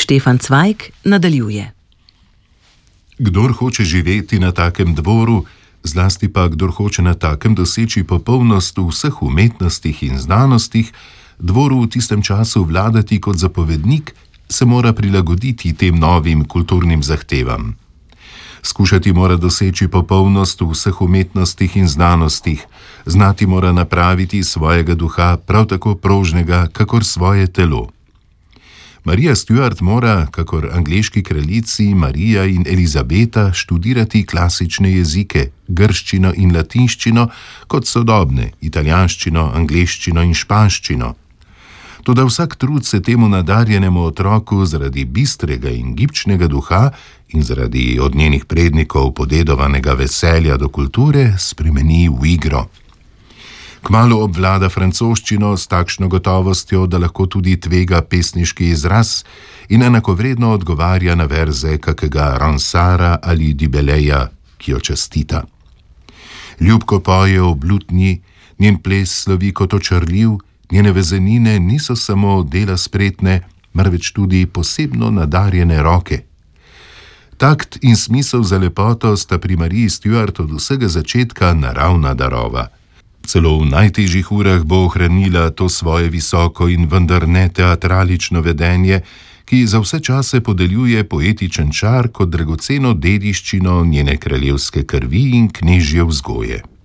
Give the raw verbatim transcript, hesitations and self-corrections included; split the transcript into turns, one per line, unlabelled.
Štefan Cvajk nadaljuje.
Kdor hoče živeti na takem dvoru, zlasti pa kdor hoče na takem doseči popolnost v vseh umetnostih in znanostih, dvoru v tistem času vladati kot zapovednik, se mora prilagoditi tem novim kulturnim zahtevam. Skušati mora doseči popolnost v vseh umetnostih in znanostih, znati mora napraviti svojega duha prav tako prožnega, kakor svoje telo. Marija Stuart mora, kakor angleški kraljici Marija in Elizabeta, študirati klasične jezike, grščino in latinščino, kot sodobne, italijanščino, angleščino in španščino. Toda vsak trud se temu nadarjenemu otroku zaradi bistrega in gibčnega duha in zaradi od njenih prednikov podedovanega veselja do kulture spremeni v igro. Kmalu obvlada francoščino s takšno gotovostjo, da lahko tudi tvega pesniški izraz in enakovredno odgovarja na verze kakega Ronsara ali Dibeleja, ki jo častita. Ljubko poje o blutnji, njen ples slovi kot očarljiv, njene vezenine niso samo dela spretne, marveč tudi posebno nadarjene roke. Takt in smisel za lepoto sta pri Mariji Stuart od vsega začetka naravna darova. Celo v najtežjih urah bo ohranila to svoje visoko in vendar ne teatralično vedenje, ki za vse čase podeljuje poetičen čar kot dragoceno dediščino njene kraljevske krvi in knežje vzgoje.